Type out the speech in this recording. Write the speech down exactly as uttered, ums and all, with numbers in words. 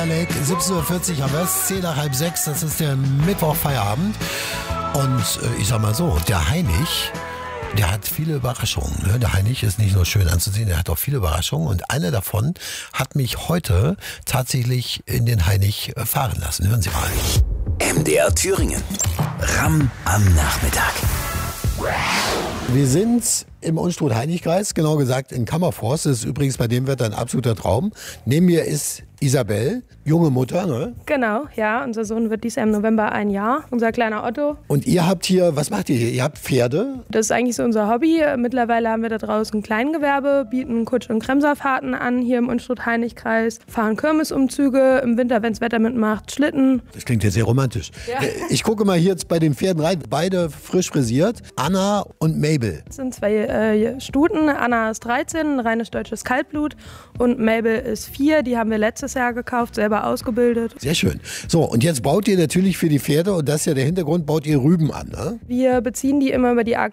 Air Lake, siebzehn Uhr vierzig haben wir es, zehn nach halb sechs, das ist der Mittwoch-Feierabend. Und äh, ich sag mal so, der Heinig, der hat viele Überraschungen. Ne? Der Heinig ist nicht nur schön anzusehen, der hat auch viele Überraschungen. Und eine davon hat mich heute tatsächlich in den Heinig fahren lassen. Hören Sie mal. M D R Thüringen. Ramm am Nachmittag. Wir sind im Unstrut-Heinig-Kreis, genau gesagt in Kammerforst. Das ist übrigens bei dem Wetter ein absoluter Traum. Neben mir ist Isabel, junge Mutter, ne? Genau, ja. Unser Sohn wird dieses Jahr im November ein Jahr, unser kleiner Otto. Und ihr habt hier, was macht ihr hier? Ihr habt Pferde? Das ist eigentlich so unser Hobby. Mittlerweile haben wir da draußen ein Kleingewerbe, bieten Kutsch- und Kremserfahrten an hier im Unstrut-Heinig-Kreis, fahren Kirmesumzüge, im Winter, wenn das Wetter mitmacht, Schlitten. Das klingt jetzt sehr romantisch. Ja. Ich gucke mal hier jetzt bei den Pferden rein. Beide frisch frisiert. Anna und Mabel. Das sind zwei äh, Stuten. Anna ist dreizehn, ein reines deutsches Kaltblut. Und Mabel ist vier. Die haben wir letztes Jahr gekauft, selber ausgebildet. Sehr schön. So, und jetzt baut ihr natürlich für die Pferde, und das ist ja der Hintergrund, baut ihr Rüben an, ne? Wir beziehen die immer über die A